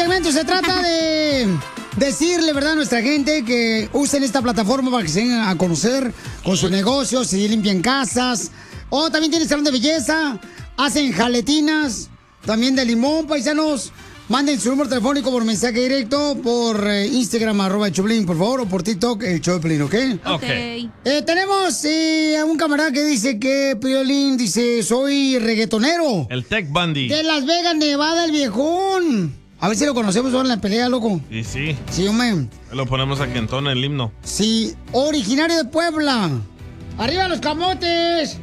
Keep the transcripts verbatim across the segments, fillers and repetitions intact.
segmento se trata de decirle, ¿verdad?, a nuestra gente que usen esta plataforma para que se den a conocer con sus negocios, si limpian casas, o también tienen salón de belleza, hacen jaletinas, también de limón, paisanos. Manden su número telefónico por mensaje directo, por eh, Instagram, arroba el Choplin, por favor, o por TikTok, el Choplin, ¿ok? Ok. Eh, tenemos eh, a un camarada que dice que, Piolín, dice, soy reggaetonero. El Tech Bundy. De Las Vegas, Nevada, el viejón. A ver si lo conocemos ahora en la pelea, loco. Y sí. Sí, hombre. Lo ponemos aquí en tono el himno. Sí, originario de Puebla. ¡Arriba los camotes!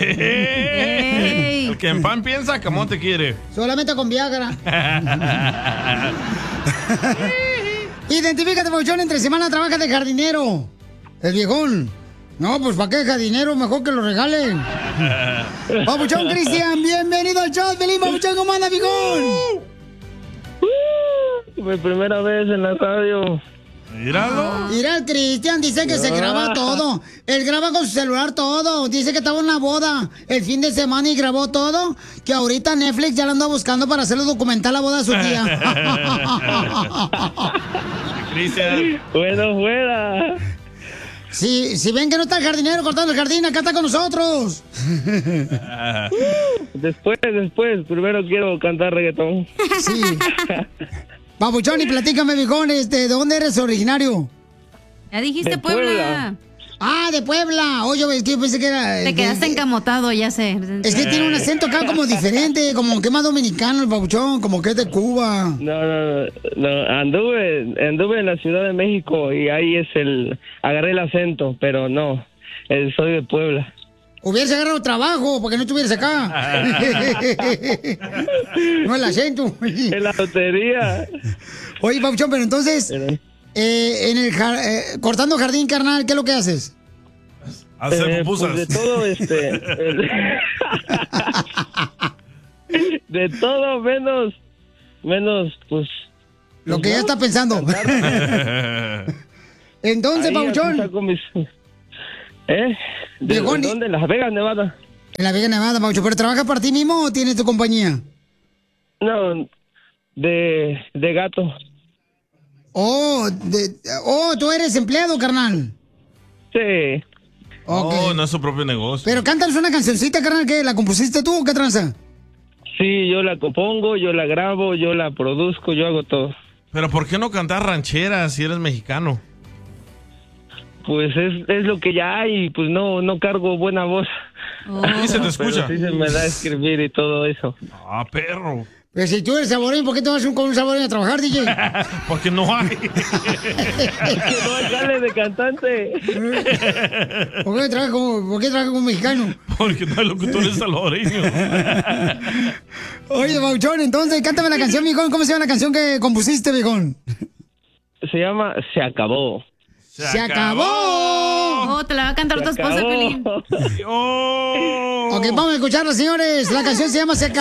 El que en pan piensa, camote quiere. Solamente con Viagra. Identifícate, Pauchón, entre semana trabaja de jardinero. El viejón. No, pues ¿para qué jardinero? Mejor que lo regalen. Papuchón Cristian, bienvenido al show. Feliz Papuchón, ¿cómo anda, viejón? Uh, mi primera vez en la radio. Míralo. Mira, el Cristian dice que se graba todo. Él graba con su celular todo. Dice que estaba en una boda el fin de semana y grabó todo. Que ahorita Netflix ya lo anda buscando para hacerle documental la boda de su tía. Cristian. Bueno, fuera. Si, si ven que no está el jardinero cortando el jardín, acá está con nosotros. Después, después. Primero quiero cantar reggaetón. Sí. Papuchón, y platícame, viejón, este, ¿de dónde eres originario? Ya dijiste De Puebla. Puebla. Ah, de Puebla. Oye, es que yo pensé que era... Te quedaste de- encamotado, ya sé. Es que tiene un acento acá como diferente, como que más dominicano el Papuchón, como que es de Cuba. No, no, no, no. Anduve, anduve en la Ciudad de México y ahí es el... Agarré el acento, pero no. eh, Soy de Puebla. Hubieras agarrado trabajo, porque no estuvieras acá. No el acento. En la lotería. Oye, Papuchón, pero entonces, Pero- eh, en el jar- eh, cortando jardín, carnal, ¿qué es lo que haces? Hacer Eh, pupusas. pues de todo, este... de todo menos... Menos, pues... Lo que ya está pensando. Entonces, ahí Papuchón, así saco mis- ¿Eh? ¿De, Viejón, de dónde? Las Vegas, Nevada. en la Vega Nevada, Papuchón, ¿pero trabajas para ti mismo o tienes tu compañía? No, de, de gato. Oh, de- oh, tú eres empleado, carnal. Sí. Ok. Oh, no es su propio negocio. Pero cántanos una cancioncita, carnal, ¿qué? ¿La compusiste tú o qué tranza? Sí, yo la compongo, yo la grabo, yo la produzco, yo hago todo. Pero ¿por qué no cantar rancheras si eres mexicano? Pues es, es lo que ya hay, pues no, no cargo buena voz. Y se te escucha. Pero sí se me da escribir y todo eso. Ah, perro. Pero si tú eres saborín, ¿por qué te vas con un saborín a trabajar, D J? Porque no hay. Es que no hay jale de cantante. ¿Por qué trabajas como, por qué trabajas como mexicano? Porque no hay locutores salvadoreños. Oye, Bauchón, entonces, cántame la canción, viejón. ¿Cómo se llama la canción que compusiste, viejón? Se llama Se Acabó. ¡Se acabó! Oh, te la va a cantar Se tu esposa, acabó. Pelín. Oh. Ok, vamos a escucharla, señores. La canción se llama Se acabó.